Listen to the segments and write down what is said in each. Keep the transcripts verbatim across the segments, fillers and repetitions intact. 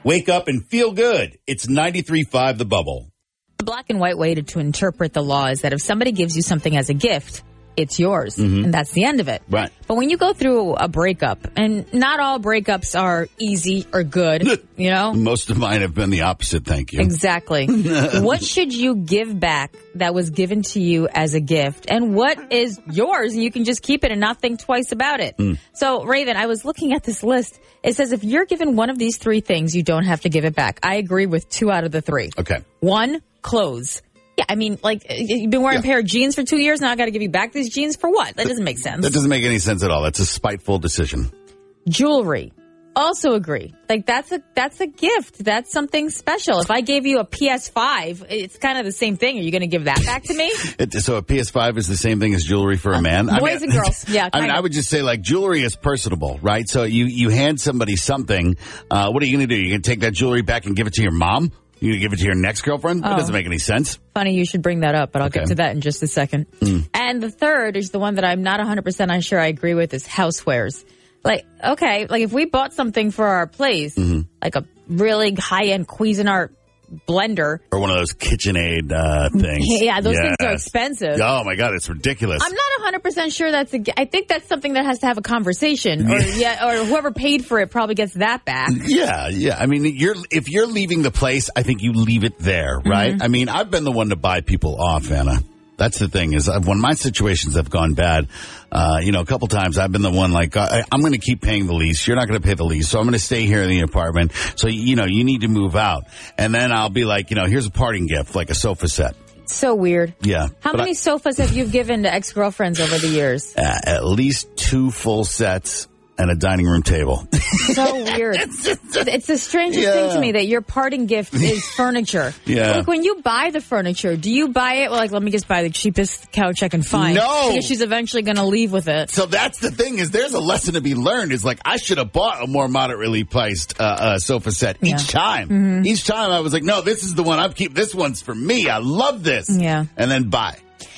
Wake up and feel good. It's ninety-three point five The Bubble. The black and white way to, to interpret the law is that if somebody gives you something as a gift, it's yours. Mm-hmm. And that's the end of it. Right. But when you go through a breakup, and not all breakups are easy or good, you know? Most of mine have been the opposite, thank you. Exactly. What should you give back that was given to you as a gift? And what is yours? And you can just keep it and not think twice about it. Mm. So, Raven, I was looking at this list. It says if you're given one of these three things, you don't have to give it back. I agree with two out of the three. Okay. One, clothes. Yeah, I mean, like, you've been wearing yeah. a pair of jeans for two years, now I got to give you back these jeans for what? That doesn't make sense. That doesn't make any sense at all. That's a spiteful decision. Jewelry. Also agree. Like, that's a that's a gift. That's something special. If I gave you a P S five, it's kind of the same thing. Are you going to give that back to me? It, so a P S five is the same thing as jewelry for a man? Uh, boys I mean, and girls. Yeah. I mean, of. I would just say, like, jewelry is personable, right? So you, you hand somebody something. Uh, what are you going to do? You're going to take that jewelry back and give it to your mom? You give it to your next girlfriend? That oh. doesn't make any sense. Funny you should bring that up, but I'll okay. get to that in just a second. Mm. And the third is the one that I'm not one hundred percent sure I agree with is housewares. Like, okay, like if we bought something for our place, mm-hmm. like a really high-end Cuisinart blender. Or one of those KitchenAid uh, things. Yeah, those yes. things are expensive. Oh, my God, it's ridiculous. I'm not one hundred percent sure that's a... I think that's something that has to have a conversation. Or, yeah, or whoever paid for it probably gets that back. Yeah, yeah. I mean, you're if you're leaving the place, I think you leave it there, right? Mm-hmm. I mean, I've been the one to buy people off, Anna. That's the thing is when my situations have gone bad, uh, you know, a couple times I've been the one like, I, I'm going to keep paying the lease. You're not going to pay the lease. So I'm going to stay here in the apartment. So, you know, you need to move out. And then I'll be like, you know, here's a parting gift, like a sofa set. So weird. Yeah. How many I, sofas have you given to ex-girlfriends over the years? Uh, at least two full sets. And a dining room table. So weird. It's the strangest yeah. thing to me that your parting gift is furniture. Yeah. Like when you buy the furniture, do you buy it? Well, like, let me just buy the cheapest couch I can find. No. Because she's eventually going to leave with it. So that's the thing is there's a lesson to be learned. Is like I should have bought a more moderately priced uh, uh, sofa set each yeah. time. Mm-hmm. Each time I was like, no, this is the one I'm keeping. This one's for me. I love this. Yeah. And then buy.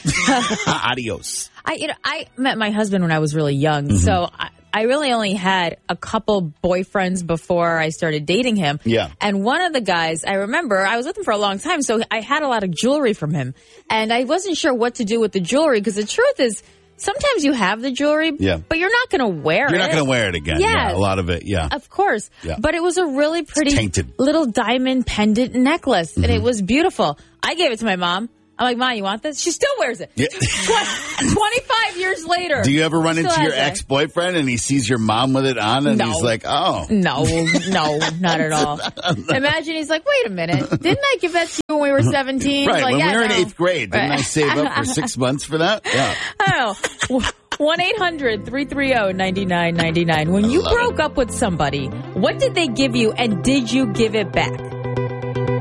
Adios. I you know I met my husband when I was really young, mm-hmm. so I, I really only had a couple boyfriends before I started dating him. Yeah. And one of the guys, I remember, I was with him for a long time, so I had a lot of jewelry from him. And I wasn't sure what to do with the jewelry, because the truth is, sometimes you have the jewelry, yeah. but you're not going to wear you're it. You're not going to wear it again. Yes. Yeah, a lot of it, yeah. Of course. Yeah. But it was a really pretty little diamond pendant necklace, mm-hmm. and it was beautiful. I gave it to my mom. I'm like, Mom, you want this? She still wears it. Yeah. twenty-five years later. Do you ever run into your it. ex-boyfriend and he sees your mom with it on and no. he's like, oh. No, no, not at all. Imagine he's like, wait a minute. Didn't I give that to you when we were seventeen? Right, like, when yeah, we were no. in eighth grade. Didn't right. I save up for six months for that? Yeah. I don't know. one eight hundred three three zero nine nine nine nine. When you broke it. up with somebody, what did they give you and did you give it back?